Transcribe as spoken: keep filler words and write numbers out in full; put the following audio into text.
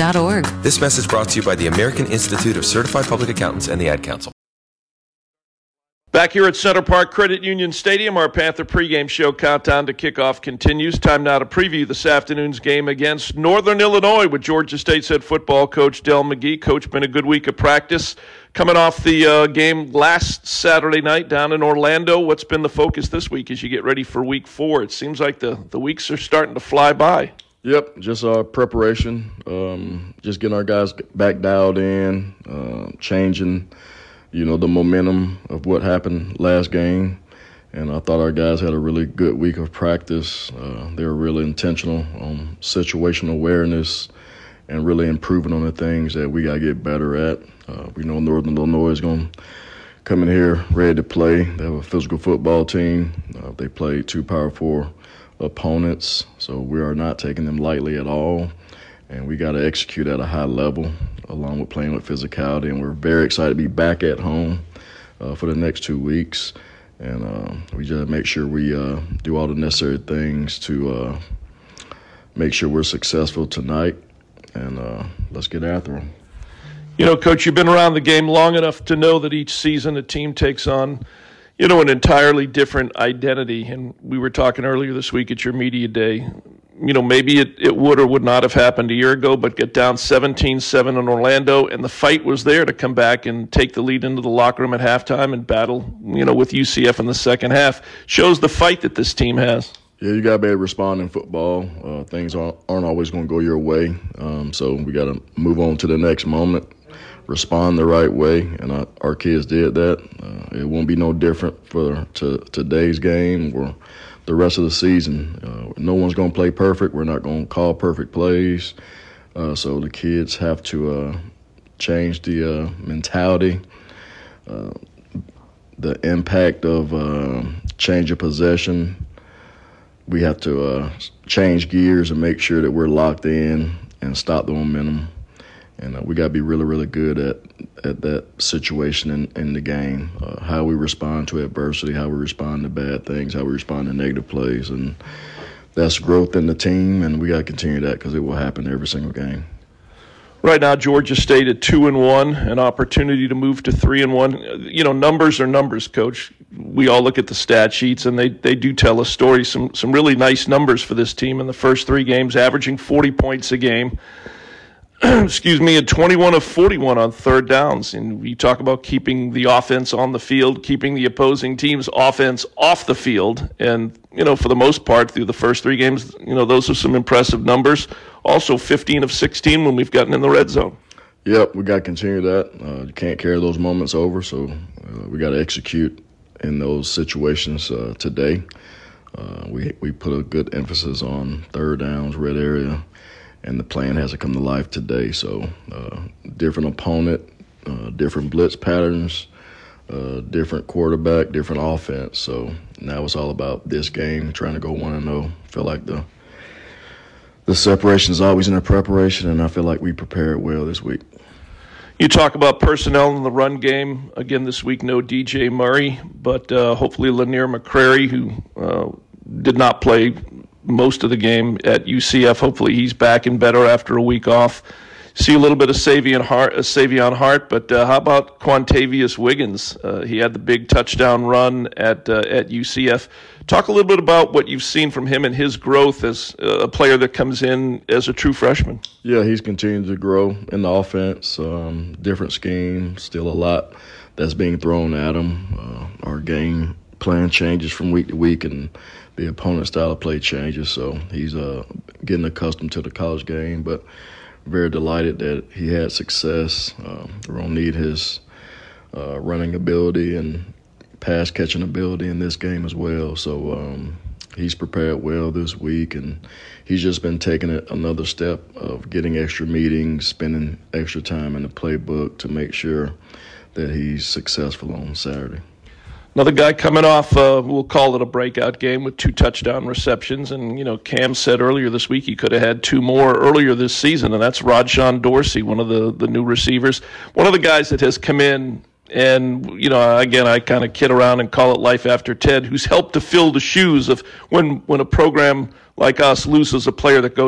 dot org. This message brought to you by the American Institute of Certified Public Accountants and the Ad Council. Back here at Center Parc Credit Union Stadium, our Panther pregame show countdown to kickoff continues. Time now to preview this afternoon's game against Northern Illinois with Georgia State's head football coach Del McGee. Coach, been a good week of practice. Coming off the uh, game last Saturday night down in Orlando, what's been the focus this week as you get ready for week four? It seems like the, the weeks are starting to fly by. Yep, just our preparation, um, just getting our guys back dialed in, uh, changing, you know, the momentum of what happened last game. And I thought our guys had a really good week of practice. Uh, they were really intentional on situational awareness and really improving on the things that we got to get better at. Uh, we know Northern Illinois is going to come in here ready to play. They have a physical football team. Uh, they play two Power Four opponents, so we are not taking them lightly at all, and we got to execute at a high level along with playing with physicality. And we're very excited to be back at home uh, for the next two weeks, and uh, we just make sure we uh, do all the necessary things to uh, make sure we're successful tonight, and uh, let's get after them. You know, Coach, you've been around the game long enough to know that each season a team takes on, you know, an entirely different identity. And we were talking earlier this week at your media day, you know, maybe it, it would or would not have happened a year ago, but get down seventeen seven in Orlando, and the fight was there to come back and take the lead into the locker room at halftime and battle, you know, with U C F in the second half. Shows the fight that this team has. Yeah, you got to be able to respond in football. Uh, things aren't, aren't always going to go your way, um, so we got to move on to the next moment. Respond the right way, and our, our kids did that. Uh, it won't be no different for to, today's game or the rest of the season. Uh, no one's going to play perfect. We're not going to call perfect plays. Uh, so the kids have to uh, change the uh, mentality, uh, the impact of uh, change of possession. We have to uh, change gears and make sure that we're locked in and stop the momentum. And uh, we got to be really, really good at at that situation in, in the game, uh, how we respond to adversity, how we respond to bad things, how we respond to negative plays. And that's growth in the team, and we got to continue that because it will happen every single game. Right now, Georgia State at two and one, an opportunity to move to three and one. You know, numbers are numbers, Coach. We all look at the stat sheets, and they, they do tell a story. Some some really nice numbers for this team in the first three games, averaging forty points a game. Excuse me, at twenty-one of forty-one on third downs. And you talk about keeping the offense on the field, keeping the opposing team's offense off the field. And, you know, for the most part, through the first three games, you know, those are some impressive numbers. Also fifteen of sixteen when we've gotten in the red zone. Yep, we got to continue that. Uh, you can't carry those moments over, so uh, we got to execute in those situations uh, today. Uh, we we put a good emphasis on third downs, red area, and the plan hasn't come to life today. So uh, different opponent, uh, different blitz patterns, uh, different quarterback, different offense. So now it's all about this game, trying to go one and oh. Feel like the the separation is always in the preparation, and I feel like we prepared well this week. You talk about personnel in the run game. Again, this week, no D J Murray, but uh, hopefully Lanier McCrary, who uh, did not play most of the game at U C F. Hopefully he's back and better after a week off. See a little bit of Savion Hart, uh, Savion Hart, but uh, how about Quantavius Wiggins? Uh, he had the big touchdown run at uh, at U C F. Talk a little bit about what you've seen from him and his growth as a player that comes in as a true freshman. Yeah, he's continued to grow in the offense. Um, different scheme, still a lot that's being thrown at him. Uh, our game plan changes from week to week, and the opponent's style of play changes. So he's uh, getting accustomed to the college game, but very delighted that he had success. Uh, we're going to need his uh, running ability and pass catching ability in this game as well. So um, he's prepared well this week, and he's just been taking it another step of getting extra meetings, spending extra time in the playbook to make sure that he's successful on Saturday. Another guy coming off, uh, we'll call it a breakout game with two touchdown receptions. And, you know, Cam said earlier this week he could have had two more earlier this season, and that's Rajon Dorsey, one of the, the new receivers. One of the guys that has come in, and, you know, again, I kind of kid around and call it life after Ted, who's helped to fill the shoes of when, when a program like us loses a player that goes